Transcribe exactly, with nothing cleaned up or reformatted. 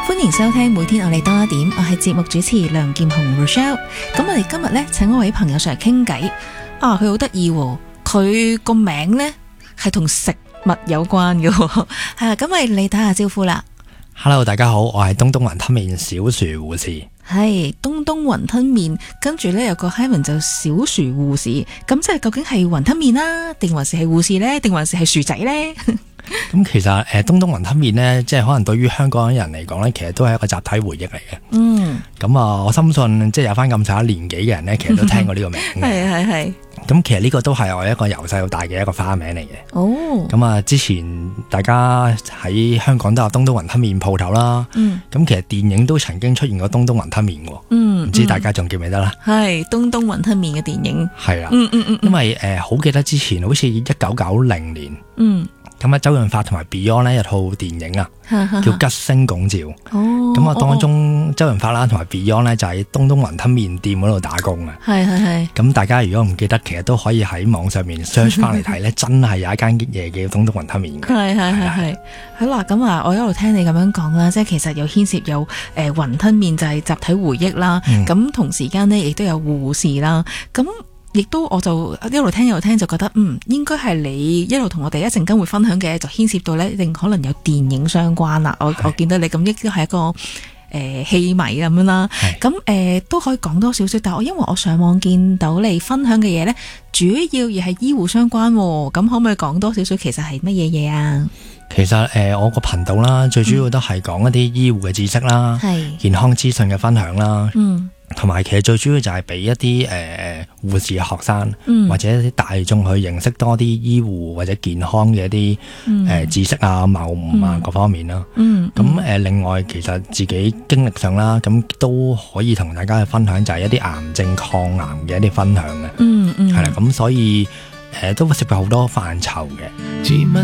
歡迎收聽每天我哋多一點，我係節目主持梁劍虹 Rochelle。咁我哋今日呢，請一位朋友上嚟傾偈啊，佢好得意，佢個名呢係同食物有關嘅，係啊，咁我哋嚟打下招呼啦。 Hello， 大家好，我係東東雲吞麵小薯護士。 係東東雲吞麵，跟住呢有個 Hyman 就小薯護士，咁即係究竟係雲吞麵啦，定還是係護士呢？定還是係薯仔呢？ 咁其實誒，東東雲吞麵呢，即係可能對於香港人嚟講呢，其實都係一個集體回憶嚟嘅。嗯。咁啊，我深信即係有翻咁上下年紀嘅人呢，其實都聽過呢個名嘅。 係係係。咁其實呢個都係我一個由細到大嘅一個花名嚟嘅。 哦。 咁啊，之前大家喺香港都有東東雲吞麵鋪頭啦。嗯。咁其實電影都曾經出現過東東雲吞麵喎。嗯。唔知大家仲記唔記得啦？係東東雲吞麵嘅電影。 係啦。嗯嗯嗯。因為誒，好記得之前好似一九九零年。嗯。咁啊，周潤發同埋 Beyond 呢，有套電影啊，叫《吉星拱照》。哦，咁啊，當中周潤發啦同埋 Beyond 呢，就喺東東雲吞麵店嗰度打工啊。係係係。咁大家如果唔記得，其實都可以喺網上面 search 翻嚟睇呢，真係有一間嘢叫東東雲吞麵嘅。係係係係。好啦，咁啊，我一路聽你咁樣講啦，即係其實有牽涉有誒雲吞麵就係集體回憶啦。咁、嗯、同時間呢，亦都有護士啦。咁亦都我就一路聽一路聽就覺得嗯應該係你一路同我哋一陣間會分享嘅就牽涉到呢，一定可能有電影相關啦。我我見到你咁亦都係一個誒戲迷咁樣啦。咁誒、呃、都可以講多少少，但係我因為我上網見到你分享嘅嘢呢，主要而係醫護相關，咁可唔可以講多少少其實係乜嘢嘢啊？其實誒、呃、我個頻道啦，最主要都係講一啲醫護嘅知識啦，嗯、健康資訊嘅分享啦。嗯。同埋其實最主要就係俾一啲誒護士嘅學生，嗯、或者一啲大眾去認識多啲醫護或者健康嘅一啲誒、嗯呃、知識啊、謬誤啊、嗯、各方面啦。嗯，咁誒、呃、另外其實自己經歷上啦，咁都可以同大家去分享，就係一啲癌症抗癌嘅一啲分享嘅。嗯嗯，係啦，咁所以誒、呃、都涉及好多範疇嘅。